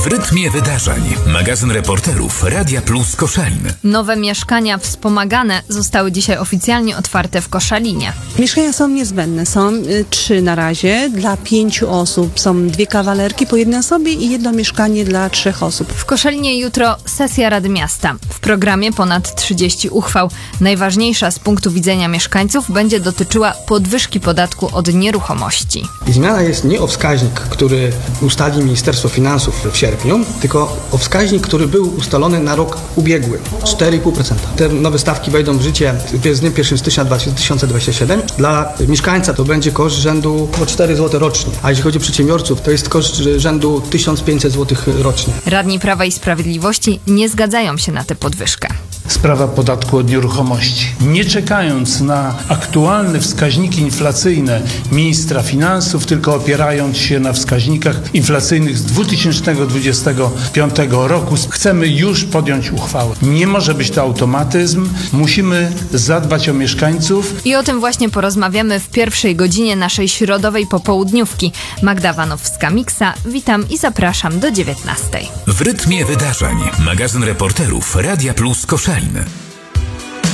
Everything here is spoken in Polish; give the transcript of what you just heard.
W rytmie wydarzeń. Magazyn reporterów Radia Plus Koszalin. Nowe mieszkania wspomagane zostały dzisiaj oficjalnie otwarte w Koszalinie. Mieszkania są niezbędne. Są 3 na razie. Dla 5 osób są 2 kawalerki po 1 osobie i 1 mieszkanie dla 3 osób. W Koszalinie jutro sesja Rady Miasta. W programie ponad 30 uchwał. Najważniejsza z punktu widzenia mieszkańców będzie dotyczyła podwyżki podatku od nieruchomości. I zmiana jest nie o wskaźnik, który ustali Ministerstwo Finansów w sierpniu, tylko o wskaźnik, który był ustalony na rok ubiegły, 4,5%. Te nowe stawki wejdą w życie z dniem 1 stycznia 2027. Dla mieszkańca to będzie koszt rzędu o 4 zł rocznie, a jeśli chodzi o przedsiębiorców, to jest koszt rzędu 1500 zł rocznie. Radni Prawa i Sprawiedliwości nie zgadzają się na tę podwyżkę. Sprawa podatku od nieruchomości. Nie czekając na aktualne wskaźniki inflacyjne ministra finansów, tylko opierając się na wskaźnikach inflacyjnych z 2025 roku, chcemy już podjąć uchwałę. Nie może być to automatyzm. Musimy zadbać o mieszkańców. I o tym właśnie porozmawiamy w pierwszej godzinie naszej środowej popołudniówki. Magda Wanowska-Miksa, witam i zapraszam do 19:00. W rytmie wydarzeń. Magazyn reporterów Radia Plus Koszalin.